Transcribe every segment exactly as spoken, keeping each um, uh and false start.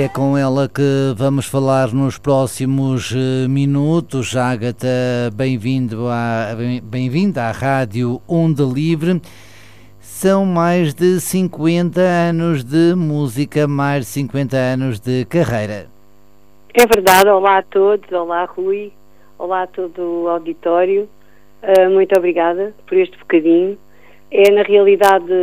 É com ela que vamos falar nos próximos uh, minutos. Ágata, bem-vindo à, bem-vinda à Rádio Onda Livre. São mais de cinquenta anos de música, mais de cinquenta anos de carreira. É verdade. Olá a todos, olá Rui, olá a todo o auditório. Uh, muito obrigada por este bocadinho. É na realidade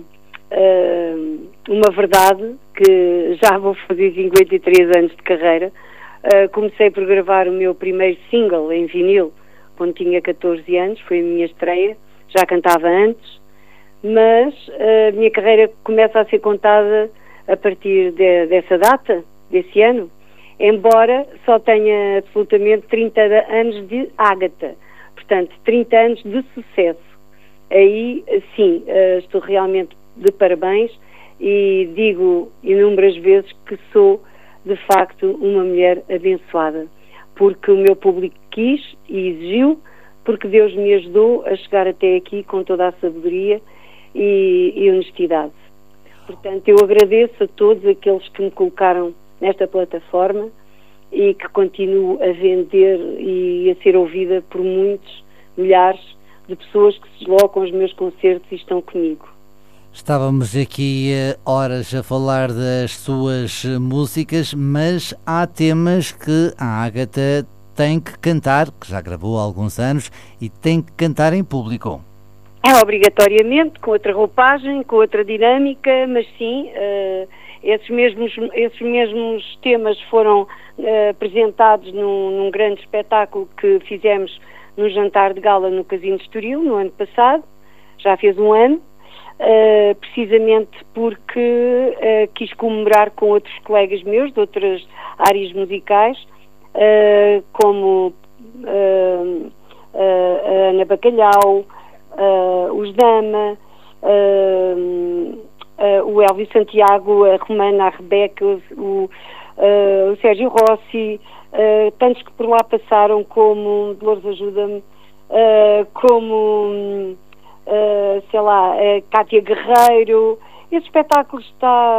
uh, uma verdade que já vou fazer cinquenta e três anos de carreira. Uh, comecei por gravar o meu primeiro single em vinil quando tinha catorze anos, foi a minha estreia, já cantava antes, mas a minha carreira começa a ser contada a partir de, dessa data, desse ano, embora só tenha absolutamente trinta anos de Ágata, portanto trinta anos de sucesso. Aí sim, uh, estou realmente de parabéns e digo inúmeras vezes que sou de facto uma mulher abençoada, porque o meu público quis e exigiu, porque Deus me ajudou a chegar até aqui com toda a sabedoria e, e honestidade. Portanto, eu agradeço a todos aqueles que me colocaram nesta plataforma e que continuo a vender e a ser ouvida por muitos, milhares de pessoas que se deslocam aos meus concertos e estão comigo. Estávamos aqui uh, horas a falar das suas músicas, mas há temas que a Ágata tem que cantar, que já gravou há alguns anos, e tem que cantar em público. É obrigatoriamente, com outra roupagem, com outra dinâmica, mas sim, uh, esses, mesmos, esses mesmos temas foram uh, apresentados num, num grande espetáculo que fizemos no Jantar de Gala no Casino de Estoril, no ano passado, já fez um ano, uh, precisamente porque uh, quis comemorar com outros colegas meus de outras áreas musicais, uh, como uh, uh, a Ana Bacalhau, uh, os Dama, uh, uh, o Elvis Santiago, a Romana, a Rebeca, o, uh, o Sérgio Rossi, Uh, tantos que por lá passaram, como Dolores Ajuda-me, uh, como uh, sei lá, uh, Cátia Guerreiro. Esse espetáculo está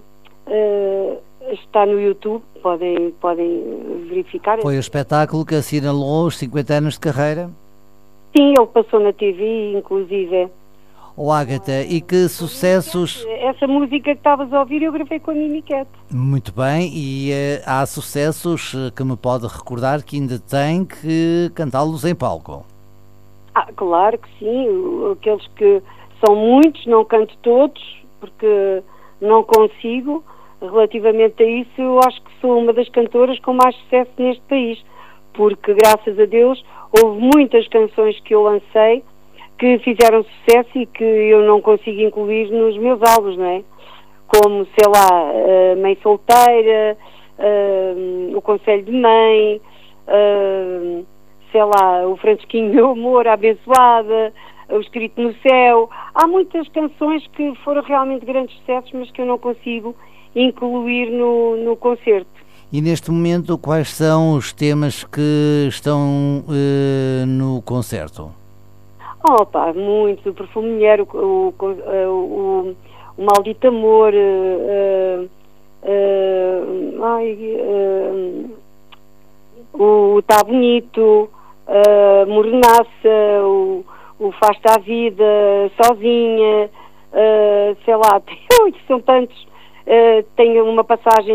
uh, está no YouTube, podem, podem verificar. Foi o espetáculo que assinalou os cinquenta anos de carreira? Sim, ele passou na T V, inclusive. Oh, Ágata, e que sucessos... Essa música que estavas a ouvir eu gravei com a Mimiquete. Muito bem, e uh, há sucessos uh, que me pode recordar que ainda tem que cantá-los em palco. Ah, claro que sim, aqueles que são muitos, não canto todos, porque não consigo. Relativamente a isso, eu acho que sou uma das cantoras com mais sucesso neste país, porque graças a Deus houve muitas canções que eu lancei que fizeram sucesso e que eu não consigo incluir nos meus álbuns, não é? Como, sei lá, uh, Mãe Solteira, uh, O Conselho de Mãe, uh, sei lá, O Francisquinho Meu Amor, A Abençoada, O Escrito no Céu. Há muitas canções que foram realmente grandes sucessos, mas que eu não consigo incluir no, no concerto. E neste momento, quais são os temas que estão uh, no concerto? Oh, pá, muito. O Perfume Mulher, o, o, o, o Maldito Amor, uh, uh, ai, uh, o Tá Bonito, uh, Mornaça, o, o Faz-te à Vida, Sozinha, uh, sei lá, são tantos. Uh, tenho uma passagem